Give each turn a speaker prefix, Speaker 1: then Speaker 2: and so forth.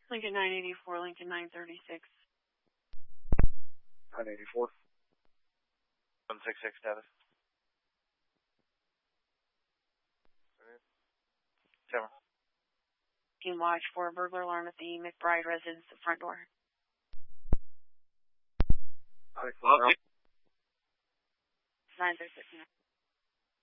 Speaker 1: Lincoln 984, Lincoln 936.
Speaker 2: 984.
Speaker 3: 166 status. Camera.
Speaker 1: Team watch for a burglar alarm at the McBride residence, the front door.
Speaker 2: Hi.
Speaker 1: 936.